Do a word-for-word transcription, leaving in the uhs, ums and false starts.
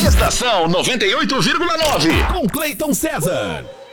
Estação noventa e oito vírgula nove. Com Cleiton César.